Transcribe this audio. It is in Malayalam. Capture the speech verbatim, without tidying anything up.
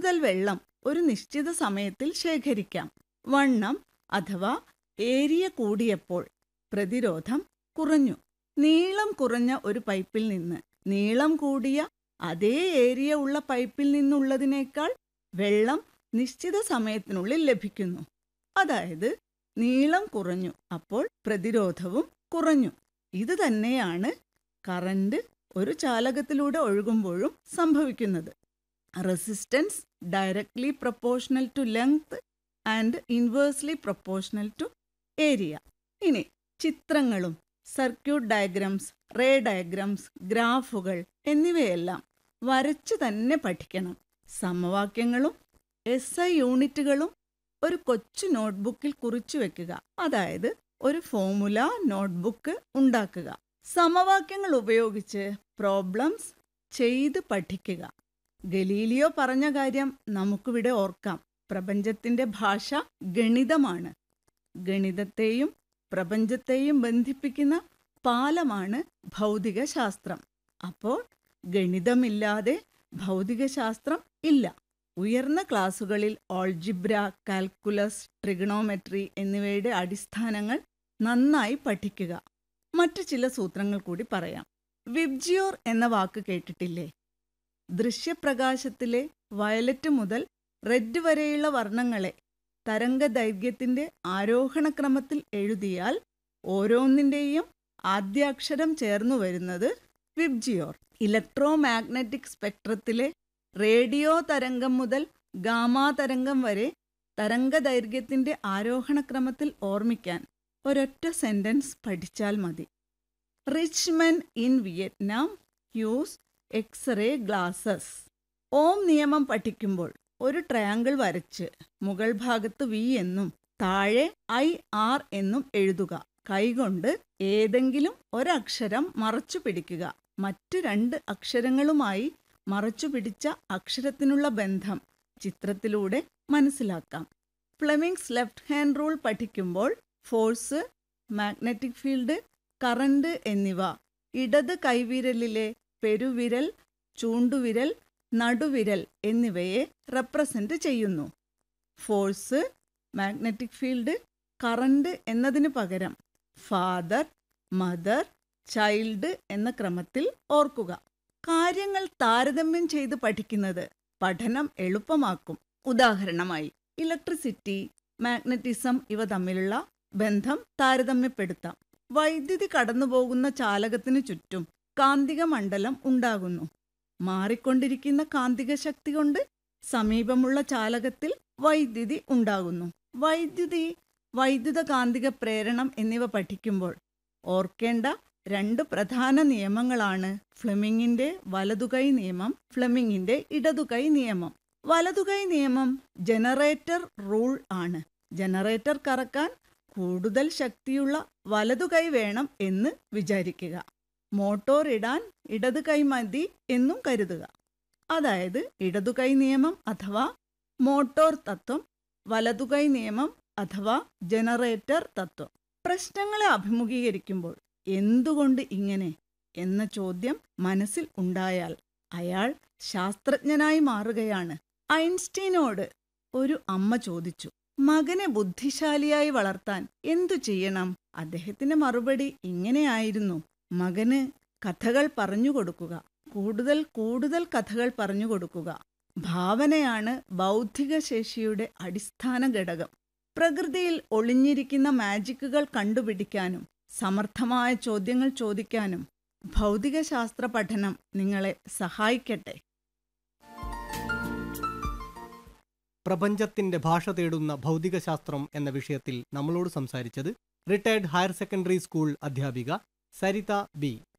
കൂടുതൽ വെള്ളം ഒരു നിശ്ചിത സമയത്തിൽ ശേഖരിക്കാം. വണ്ണം അഥവാ ഏരിയ കൂടിയപ്പോൾ പ്രതിരോധം കുറഞ്ഞു. നീളം കുറഞ്ഞ ഒരു പൈപ്പിൽ നിന്ന് നീളം കൂടിയ അതേ ഏരിയ ഉള്ള പൈപ്പിൽ നിന്നുള്ളതിനേക്കാൾ വെള്ളം നിശ്ചിത സമയത്തിനുള്ളിൽ ലഭിക്കുന്നു. അതായത് നീളം കുറഞ്ഞു, അപ്പോൾ പ്രതിരോധവും കുറഞ്ഞു. ഇത് തന്നെയാണ് കറന്റ് ഒരു ചാലകത്തിലൂടെ ഒഴുകുമ്പോഴും സംഭവിക്കുന്നത്. Resistance directly proportional to length and inversely proportional to area. ഇനി ചിത്രങ്ങളും സർക്യൂട്ട് ഡയഗ്രംസ്, റേ ഡയഗ്രംസ്, ഗ്രാഫുകൾ എന്നിവയെല്ലാം വരച്ചു തന്നെ പഠിക്കണം. സമവാക്യങ്ങളും എസ് ഐ യൂണിറ്റുകളും ഒരു കൊച്ചു നോട്ട്ബുക്കിൽ കുറിച്ചു വെക്കുക. അതായത് ഒരു ഫോമുല നോട്ട്ബുക്ക് ഉണ്ടാക്കുക. സമവാക്യങ്ങൾ ഉപയോഗിച്ച് പ്രോബ്ലംസ് ചെയ്ത് പഠിക്കുക. ഗലീലിയോ പറഞ്ഞ കാര്യം നമുക്കിവിടെ ഓർക്കാം. പ്രപഞ്ചത്തിന്റെ ഭാഷ ഗണിതമാണ്. ഗണിതത്തെയും പ്രപഞ്ചത്തെയും ബന്ധിപ്പിക്കുന്ന പാലമാണ് ഭൗതികശാസ്ത്രം. അപ്പോൾ ഗണിതമില്ലാതെ ഭൗതികശാസ്ത്രം ഇല്ല. ഉയർന്ന ക്ലാസുകളിൽ ഓൾജിബ്ര, കാൽക്കുലസ്, ട്രിഗണോമെട്രി എന്നിവയുടെ അടിസ്ഥാനങ്ങൾ നന്നായി പഠിക്കുക. മറ്റു ചില സൂത്രങ്ങൾ കൂടി പറയാം. വിബ്ജിയോർ എന്ന വാക്ക് കേട്ടിട്ടില്ലേ? ദൃശ്യപ്രകാശത്തിലെ വയലറ്റ് മുതൽ റെഡ് വരെയുള്ള വർണ്ണങ്ങളെ തരംഗദൈർഘ്യത്തിന്റെ ആരോഹണക്രമത്തിൽ എഴുതിയാൽ ഓരോന്നിന്റെയും ആദ്യാക്ഷരം ചേർന്നു വരുന്നത് വിബ്ജിയോർ. ഇലക്ട്രോ മാഗ്നറ്റിക് സ്പെക്ട്രത്തിലെ റേഡിയോ തരംഗം മുതൽ ഗാമാ തരംഗം വരെ തരംഗദൈർഘ്യത്തിന്റെ ആരോഹണക്രമത്തിൽ ഓർമ്മിക്കാൻ ഒരൊറ്റ സെന്റൻസ് പഠിച്ചാൽ മതി. Rich men in Vietnam use x-ray glasses. ഓം നിയമം പഠിക്കുമ്പോൾ ഒരു ട്രയാങ്കിൾ വരച്ച് മുകൾ ഭാഗത്ത് വി എന്നും താഴെ ഐ ആർ എന്നും എഴുതുക. കൈകൊണ്ട് ഏതെങ്കിലും ഒരക്ഷരം മറച്ചു പിടിക്കുക. മറ്റ് രണ്ട് അക്ഷരങ്ങളുമായി മറച്ചു പിടിച്ച അക്ഷരത്തിനുള്ള ബന്ധം ചിത്രത്തിലൂടെ മനസ്സിലാക്കാം. ഫ്ലെമിങ്സ് ലെഫ്റ്റ് ഹാൻഡ് റൂൾ പഠിക്കുമ്പോൾ ഫോഴ്സ്, മാഗ്നറ്റിക് ഫീൽഡ്, കറന്റ് എന്നിവ ഇടത് കൈവിരലിലെ പെരുവിരൽ, ചൂണ്ടുവിരൽ, നടുവിരൽ എന്നിവയെ റെപ്രസെന്റ് ചെയ്യുന്നു. ഫോഴ്സ്, മാഗ്നറ്റിക് ഫീൽഡ്, കറന്റ് എന്നതിന് പകരം ഫാദർ, മദർ, ചൈൽഡ് എന്ന ക്രമത്തിൽ ഓർക്കുക. കാര്യങ്ങൾ താരതമ്യം ചെയ്ത് പഠിക്കുന്നത് പഠനം എളുപ്പമാക്കും. ഉദാഹരണമായി ഇലക്ട്രിസിറ്റി, മാഗ്നറ്റിസം ഇവ തമ്മിലുള്ള ബന്ധം താരതമ്യപ്പെടുത്താം. വൈദ്യുതി കടന്നുപോകുന്ന ചാലകത്തിനു ചുറ്റും കാന്തിക മണ്ഡലം ഉണ്ടാകുന്നു. മാറിക്കൊണ്ടിരിക്കുന്ന കാന്തിക ശക്തി കൊണ്ട് സമീപമുള്ള ചാലകത്തിൽ വൈദ്യുതി ഉണ്ടാകുന്നു. വൈദ്യുതി, വൈദ്യുത കാന്തിക പ്രേരണം എന്നിവ പഠിക്കുമ്പോൾ ഓർക്കേണ്ട രണ്ട് പ്രധാന നിയമങ്ങളാണ് ഫ്ലെമിങ്ങിന്റെ വലതുകൈ നിയമം, ഫ്ലെമിങ്ങിന്റെ ഇടതുകൈ നിയമം. വലതുകൈ നിയമം ജനറേറ്റർ റൂൾ ആണ്. ജനറേറ്റർ കറക്കാൻ കൂടുതൽ ശക്തിയുള്ള വലതുകൈ വേണം എന്ന് വിചാരിക്കുക. മോട്ടോർ ഇടാൻ ഇടതു കൈ മതി എന്നും കരുതുക. അതായത് ഇടതുകൈ നിയമം അഥവാ മോട്ടോർ തത്വം, വലതുകൈ നിയമം അഥവാ ജനറേറ്റർ തത്വം. പ്രശ്നങ്ങളെ അഭിമുഖീകരിക്കുമ്പോൾ എന്തുകൊണ്ട് ഇങ്ങനെ എന്ന ചോദ്യം മനസ്സിൽ ഉണ്ടായാൽ അയാൾ ശാസ്ത്രജ്ഞനായി മാറുകയാണ്. ഐൻസ്റ്റീനോട് ഒരു അമ്മ ചോദിച്ചു, മകനെ ബുദ്ധിശാലിയായി വളർത്താൻ എന്തു ചെയ്യണം? അദ്ദേഹത്തിന്റെ മറുപടി ഇങ്ങനെയായിരുന്നു: മകന് കഥകൾ പറഞ്ഞുകൊടുക്കുക, കൂടുതൽ കൂടുതൽ കഥകൾ പറഞ്ഞുകൊടുക്കുക. ഭാവനയാണ് ബൗദ്ധിക ശേഷിയുടെ അടിസ്ഥാന ഘടകം. പ്രകൃതിയിൽ ഒളിഞ്ഞിരിക്കുന്ന മാജിക്കുകൾ കണ്ടുപിടിക്കാനും സമർത്ഥമായ ചോദ്യങ്ങൾ ചോദിക്കാനും ഭൗതികശാസ്ത്ര പഠനം നിങ്ങളെ സഹായിക്കട്ടെ. പ്രപഞ്ചത്തിന്റെ ഭാഷ തേടുന്ന ഭൗതികശാസ്ത്രം എന്ന വിഷയത്തിൽ നമ്മളോട് സംസാരിച്ചത് റിട്ടയർഡ് ഹയർ സെക്കൻഡറി സ്കൂൾ അധ്യാപിക സരിത ബി.